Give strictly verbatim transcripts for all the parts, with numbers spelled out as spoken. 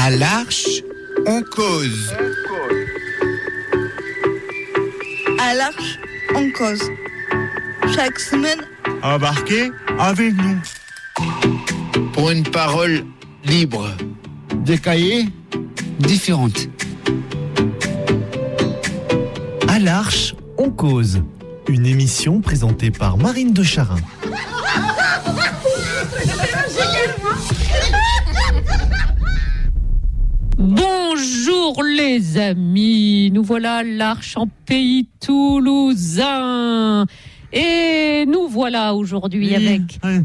À l'Arche, on cause. À l'Arche, on cause. Chaque semaine, embarquez avec nous. Pour une parole libre. Des cahiers différentes. À l'Arche, on cause. Une émission présentée par Marine de Charin. Bonjour les amis, nous voilà à l'Arche en pays toulousain. Et nous voilà aujourd'hui avec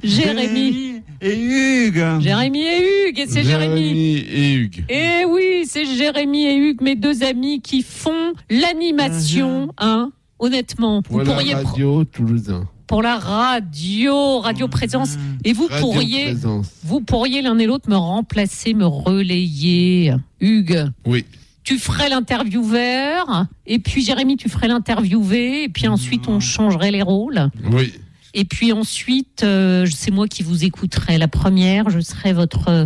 Jérémy et Hugues. Jérémy et Hugues, et c'est Jérémy. Jérémy et Hugues. Et oui, c'est Jérémy et Hugues, mes deux amis qui font l'animation, hein. Honnêtement, Pour vous la pourriez radio toulousain. pour la radio, radio présence, et vous Radio pourriez, présence. vous pourriez l'un et l'autre me remplacer, me relayer. Hugues, Oui. tu ferais l'intervieweur, et puis Jérémy, tu ferais l'interviewé, et puis ensuite on changerait les rôles. Oui. Et puis ensuite, euh, c'est moi qui vous écouterai la première, je serai votre euh,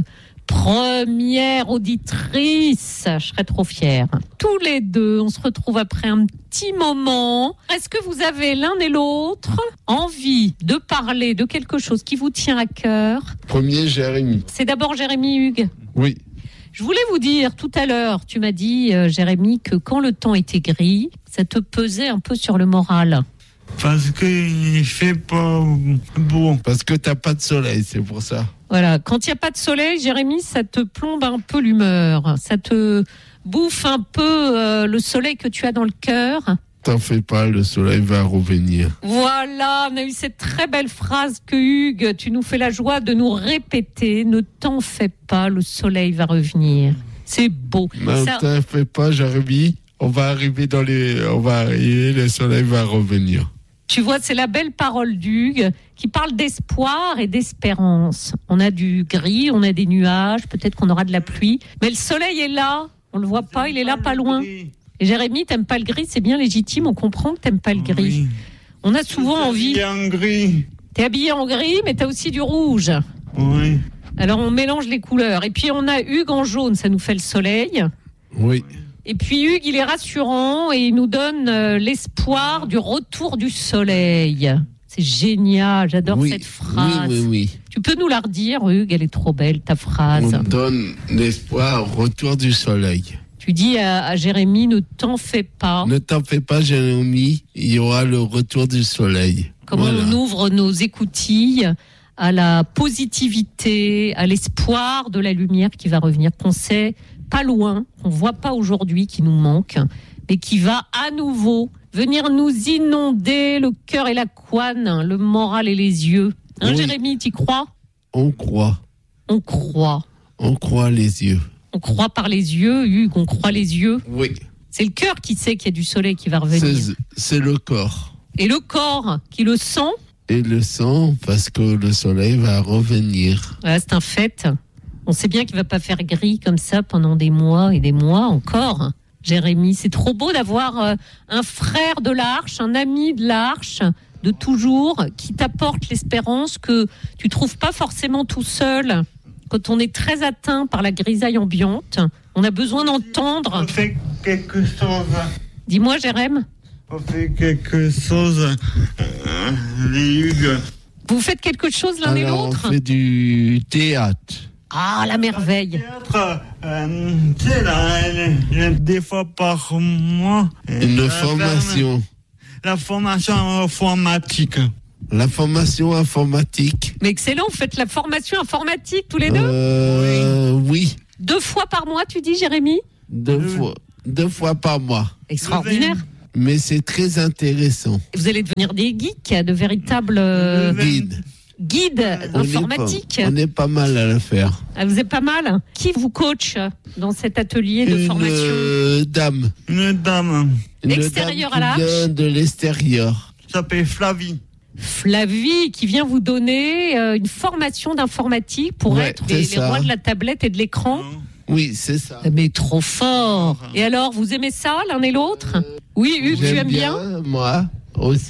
première auditrice, je serai trop fière. Tous les deux, on se retrouve après un petit moment. Est-ce que vous avez l'un et l'autre envie de parler de quelque chose qui vous tient à cœur ? Premier Jérémy. C'est d'abord Jérémy Hugues. Oui. Je voulais vous dire, tout à l'heure, tu m'as dit, euh, Jérémy, que quand le temps était gris, ça te pesait un peu sur le moral. Parce qu'il fait pas beau. Parce que t'as pas de soleil, c'est pour ça. Voilà, quand il n'y a pas de soleil, Jérémy, ça te plombe un peu l'humeur. Ça te bouffe un peu euh, le soleil que tu as dans le cœur. T'en fais pas, le soleil va revenir. Voilà, on a eu cette très belle phrase que Hugues, tu nous fais la joie de nous répéter. Ne t'en fais pas, le soleil va revenir. C'est beau. Ne Ça- t'en fais pas, Jérémy. On va arriver dans les... On va arriver, le soleil va revenir. Tu vois, c'est la belle parole d'Hugues qui parle d'espoir et d'espérance. On a du gris, on a des nuages, peut-être qu'on aura de la pluie. Mais le soleil est là, on le voit pas, il est là, pas loin. Et Jérémy, t'aimes pas le gris, c'est bien légitime, on comprend que t'aimes pas le gris. Oui. On a souvent envie... Il est en gris. T'es habillé en gris, mais t'as aussi du rouge. Oui. Alors on mélange les couleurs. Et puis on a Hugues en jaune, ça nous fait le soleil. Oui. Et puis Hugues, il est rassurant et il nous donne euh, l'espoir du retour du soleil. C'est génial, j'adore oui. cette phrase. Oui, oui, oui. Tu peux nous la redire, Hugues, elle est trop belle, ta phrase. On donne l'espoir au retour du soleil. Tu dis à, à Jérémy, ne t'en fais pas. Ne t'en fais pas, Jérémy. Il y aura le retour du soleil. Comment Voilà. on ouvre nos écoutilles à la positivité, à l'espoir de la lumière qui va revenir, qu'on sait pas loin, qu'on voit pas aujourd'hui, qui nous manque, mais qui va à nouveau venir nous inonder le cœur et la couenne, le moral et les yeux. Hein, Oui. Jérémy, t'y crois ? On croit. On croit. On croit les yeux. On croit par les yeux, Hugues, on croit les yeux. Oui. C'est le cœur qui sait qu'il y a du soleil qui va revenir. C'est, c'est le corps. Et le corps qui le sent, Et le sang, parce que le soleil va revenir. voilà, c'est un fait. On sait bien qu'il ne va pas faire gris comme ça pendant des mois et des mois encore. Jérémy, c'est trop beau d'avoir euh, un frère de l'Arche, un ami de l'Arche, de toujours, qui t'apporte l'espérance que tu ne trouves pas forcément tout seul. Quand on est très atteint par la grisaille ambiante, on a besoin d'entendre. On fait quelque chose. Dis-moi, Jérémy, On fait quelque chose. Euh, les Hugues. vous faites quelque chose l'un et Alors, l'autre ? on fait du théâtre. Ah, la merveille. Théâtre, euh, c'est là, elle- elle- des fois par mois. Une euh, formation. La formation informatique. La formation informatique. Mais excellent, vous faites la formation informatique tous les deux ? Euh, oui. Deux fois par mois, tu dis, Jérémy ? Deux fois, deux fois par mois. Extraordinaire. Mais c'est très intéressant. Vous allez devenir des geeks, de véritables euh, Guide. guides On est informatiques. pas- On est pas mal à le faire. Ah, vous êtes pas mal. Qui vous coach dans cet atelier de Une formation ? euh, dame. Une dame. Une Extérieure dame à qui l'Arche. vient de l'extérieur. S'appelle Flavie. Flavie, qui vient vous donner euh, une formation d'informatique pour Ouais, être c'est les, les ça. rois de la tablette et de l'écran. Oui, c'est ça. Mais trop fort. Et alors, vous aimez ça l'un et l'autre ? Oui, Hugues, tu aimes bien ? Moi aussi.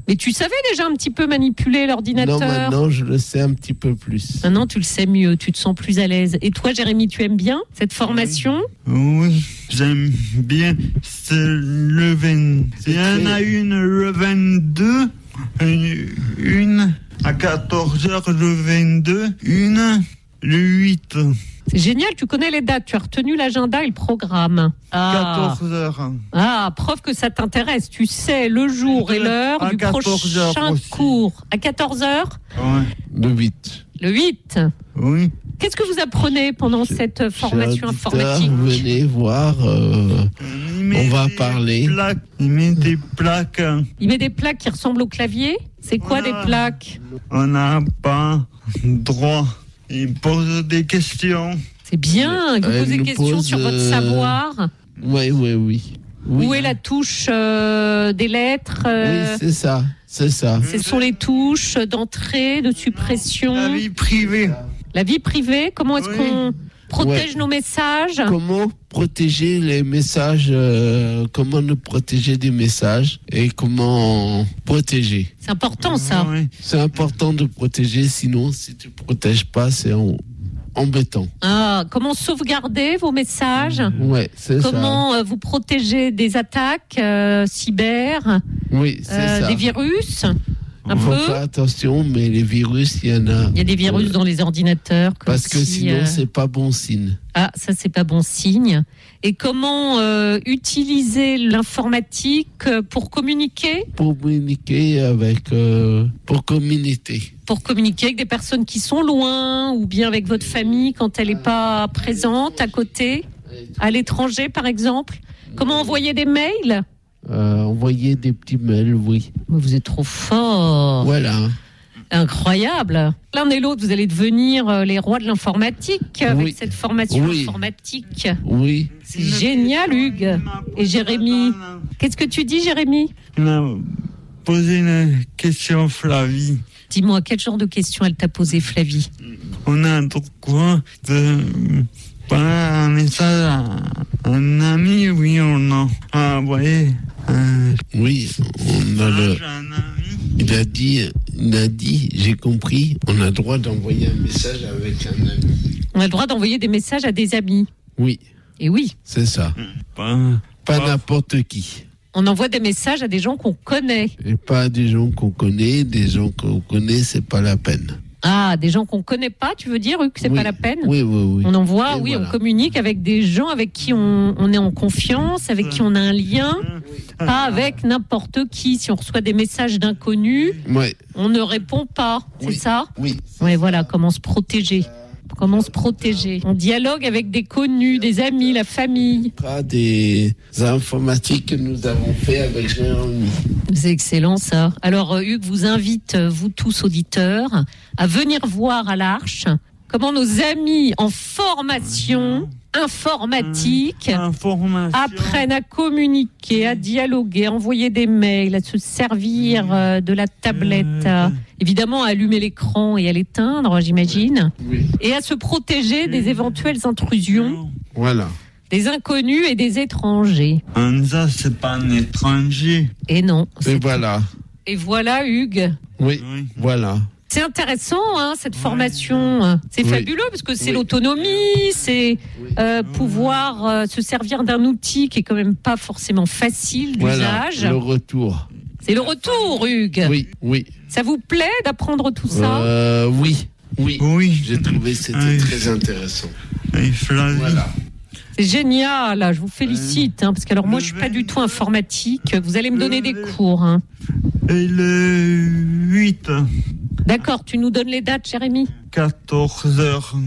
Mais tu savais déjà un petit peu manipuler l'ordinateur. Non, maintenant, je le sais un petit peu plus. Maintenant, tu le sais mieux, tu te sens plus à l'aise. Et toi, Jérémy, tu aimes bien cette formation ? Oui, j'aime bien. C'est le vingt. Il y en a une le vingt-deux, une, une à quatorze heures le vingt-deux, une le huit. C'est génial, tu connais les dates, tu as retenu l'agenda et le programme. Ah, quatorze heures. ah preuve que ça t'intéresse. Tu sais le jour et l'heure À du quatorze heures prochain aussi. cours. À quatorze heures ? Ouais. Le huit. Le huit. Oui. Qu'est-ce que vous apprenez pendant cette formation Chers auditeurs, informatique ? venez voir. euh, Il met On va des parler. plaques, il met des plaques. Il met des plaques qui ressemblent au clavier ? C'est quoi Voilà. des plaques ? On n'a pas droit. Il pose des questions. C'est bien, vous Elle posez des nous questions pose, sur votre euh, savoir. Oui, oui, oui. Oui. Où est la touche euh, des lettres euh, Oui, c'est ça. C'est ça. Ce sont les touches d'entrée, de suppression. La vie privée. La vie privée, comment est-ce Oui. qu'on protège Ouais. nos messages ? Comment protéger les messages, euh, comment nous protéger des messages et comment protéger. C'est important ça. Oui. C'est important de protéger, sinon si tu protèges pas, c'est en- embêtant. Ah, comment sauvegarder vos messages ? Ouais, c'est ça. Comment euh, vous protéger des attaques euh, cyber, Oui, c'est euh, ça. des virus ? Un Faut peu. faire attention, mais les virus, il y en a. Il y a des virus Euh, dans les ordinateurs. comme Parce que si, sinon, euh, c'est pas bon signe. Ah, ça, c'est pas bon signe. Et comment euh, utiliser l'informatique euh, pour communiquer ? Pour communiquer avec, euh, pour communiquer. Pour communiquer avec des personnes qui sont loin ou bien avec votre famille quand elle n'est pas présente, à côté, à l'étranger, par exemple ? Comment envoyer des mails ? Euh, envoyer des petits mails, oui. Mais vous êtes trop fort. Voilà. Incroyable. L'un et l'autre, vous allez devenir euh, les rois de l'informatique avec Oui. cette formation Oui. informatique. Oui. C'est génial, Hugues. Et Jérémy. Qu'est-ce que tu dis, Jérémy ? Il m'a posé une question, Flavie. Dis-moi, quel genre de question elle t'a posé, Flavie ? On a le droit de pas un message à un ami, oui ou non. Ah, vous voyez. Un Oui, on a le. message à un ami. Il a dit, il a dit, j'ai compris, on a le droit d'envoyer un message avec un ami. On a le droit d'envoyer des messages à des amis. Oui, Et oui, c'est ça. Pas, Pas Pas- n'importe qui. on envoie des messages à des gens qu'on connaît. Et pas des gens qu'on connaît, des gens qu'on connaît, c'est pas la peine. Ah, des gens qu'on connaît pas, tu veux dire, Hugues, c'est Oui. pas la peine ? Oui, oui, oui. On envoie, Et oui, voilà. on communique avec des gens avec qui on, on est en confiance, avec qui on a un lien, pas avec n'importe qui. Si on reçoit des messages d'inconnus, Ouais, on ne répond pas, c'est Oui. ça ? oui. Oui, voilà, comment se protéger. Comment se protéger. On dialogue avec des connus, des amis, la famille. Pas des informatiques que nous avons fait avec Jérémy. C'est excellent ça. Alors euh, Hugues vous invite, euh, vous tous auditeurs, à venir voir à l'Arche comment nos amis en formation informatique Information. apprennent à communiquer, à dialoguer, à envoyer des mails, à se servir euh, de la tablette, euh, évidemment à allumer l'écran et à l'éteindre, j'imagine, Oui. et à se protéger des éventuelles intrusions Voilà. des inconnus et des étrangers. Hamza, c'est pas un étranger. Et non. Et c'est- voilà. Et voilà Hugues. Oui, Oui. voilà. C'est intéressant, hein, cette formation. C'est Oui. fabuleux parce que c'est Oui. l'autonomie, c'est Oui. euh, pouvoir euh, se servir d'un outil qui est quand même pas forcément facile Voilà. d'usage. Le retour. C'est le retour, Hugues. Oui, oui. Ça vous plaît d'apprendre tout ça ? Euh, oui, oui. Oui. J'ai trouvé que c'était Oui. très intéressant. Et Flavie. Voilà. C'est génial, je vous félicite, hein, parce que alors moi je suis pas du tout informatique. Vous allez me donner des cours. Hein. Et le huit, D'accord, tu nous donnes les dates, Jérémy ? quatorze heures.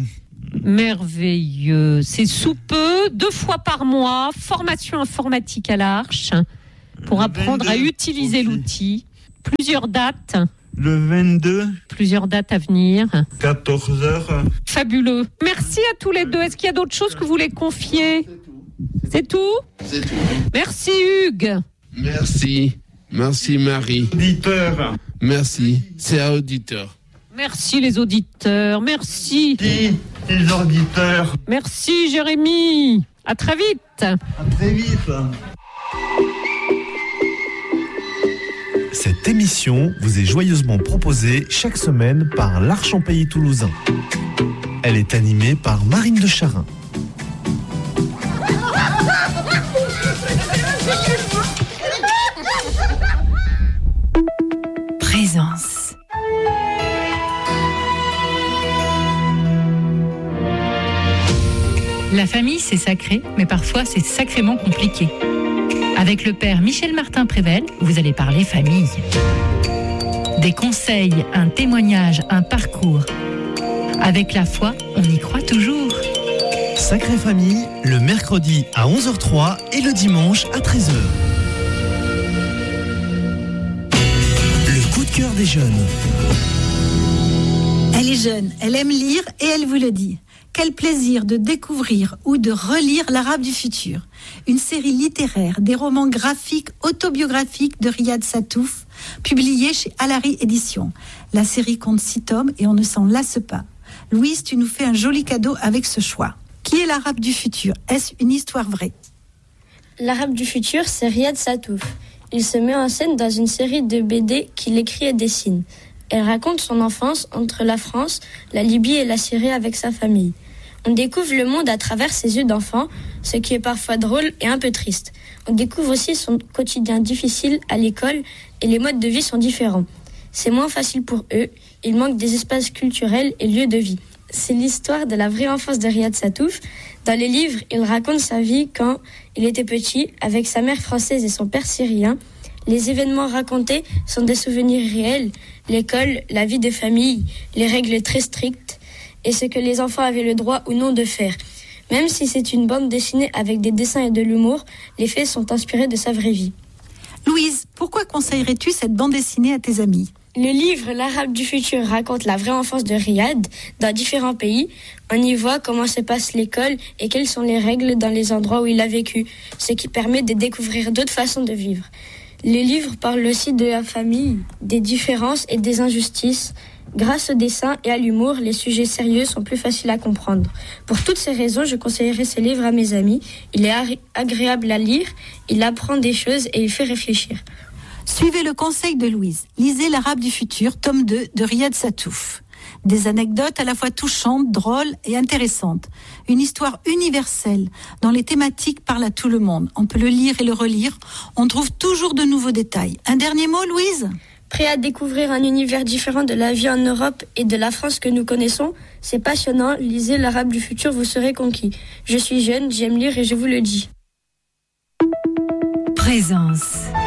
Merveilleux. C'est sous peu, deux fois par mois, formation informatique à l'Arche pour apprendre à vingt-deux utiliser aussi. l'outil. Plusieurs dates, Le vingt-deux, plusieurs dates à venir. quatorze heures. Fabuleux. Merci à tous les deux. Est-ce qu'il y a d'autres choses que vous voulez confier ? C'est tout ? C'est tout. Merci Hugues. Merci. Merci Marie. Auditeur. Merci. C'est à auditeur. Merci les auditeurs. Merci. Dis, les auditeurs. Merci Jérémy. À très vite. À très vite. Cette émission vous est joyeusement proposée chaque semaine par l'Arche en Pays Toulousain. Elle est animée par Marine de Charin. Présence. La famille, c'est sacré, mais parfois c'est sacrément compliqué. Avec le père Michel Martin-Prével, vous allez parler famille. Des conseils, un témoignage, un parcours. Avec la foi, on y croit toujours. Sacrée Famille, le mercredi à onze heures zéro trois et le dimanche à treize heures. Le coup de cœur des jeunes. Elle est jeune, elle aime lire et elle vous le dit. Quel plaisir de découvrir ou de relire l'Arabe du futur. Une série littéraire, des romans graphiques autobiographiques de Riyad Sattouf, publiés chez Alary Éditions. La série compte six tomes et on ne s'en lasse pas. Louise, tu nous fais un joli cadeau avec ce choix. Qui est l'Arabe du futur ? Est-ce une histoire vraie ? L'Arabe du futur, c'est Riyad Sattouf. Il se met en scène dans une série de B D qu'il écrit et dessine. Elle raconte son enfance entre la France, la Libye et la Syrie avec sa famille. On découvre le monde à travers ses yeux d'enfant, ce qui est parfois drôle et un peu triste. On découvre aussi son quotidien difficile à l'école et les modes de vie sont différents. C'est moins facile pour eux, il manque des espaces culturels et lieux de vie. C'est l'histoire de la vraie enfance de Riyad Sattouf. Dans les livres, il raconte sa vie quand il était petit, avec sa mère française et son père syrien. Les événements racontés sont des souvenirs réels, l'école, la vie de famille, les règles très strictes et ce que les enfants avaient le droit ou non de faire. Même si c'est une bande dessinée avec des dessins et de l'humour, les faits sont inspirés de sa vraie vie. Louise, pourquoi conseillerais-tu cette bande dessinée à tes amis ? Le livre L'Arabe du futur raconte la vraie enfance de Riyad dans différents pays. On y voit comment se passe l'école et quelles sont les règles dans les endroits où il a vécu, ce qui permet de découvrir d'autres façons de vivre. Le livre parle aussi de la famille, des différences et des injustices. Grâce au dessin et à l'humour, les sujets sérieux sont plus faciles à comprendre. Pour toutes ces raisons, je conseillerais ce livre à mes amis. Il est agréable à lire, il apprend des choses et il fait réfléchir. Suivez le conseil de Louise. Lisez L'Arabe du futur, tome deux de Riyad Sattouf. Des anecdotes à la fois touchantes, drôles et intéressantes. Une histoire universelle dont les thématiques parlent à tout le monde. On peut le lire et le relire. On trouve toujours de nouveaux détails. Un dernier mot, Louise ? Prêt à découvrir un univers différent de la vie en Europe et de la France que nous connaissons ? C'est passionnant. Lisez L'Arabe du futur, vous serez conquis. Je suis jeune, j'aime lire et je vous le dis. Présence.